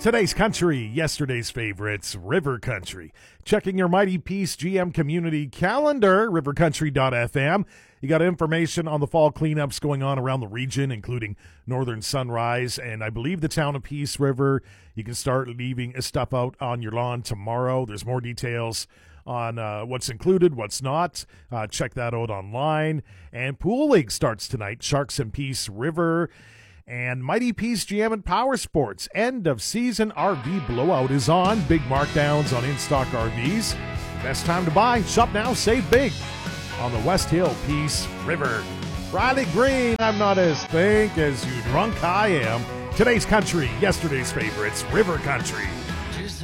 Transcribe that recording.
Today's country, yesterday's favorites, River Country. Checking your Mighty Peace GM community calendar, rivercountry.fm. You got information on the fall cleanups going on around the region, including Northern Sunrise and I believe the town of Peace River. You can start leaving stuff out on your lawn tomorrow. There's more details on what's included, what's not. Check that out online. And Pool League starts tonight, Sharks and Peace River. And Mighty Peace GM and Power Sports end of season RV blowout is on. Big markdowns on in-stock RVs. Best time to buy. Shop now, save big on the West Hill Peace River. Riley Green, I'm not as think as you drunk I am. Today's country, yesterday's favorites, River Country.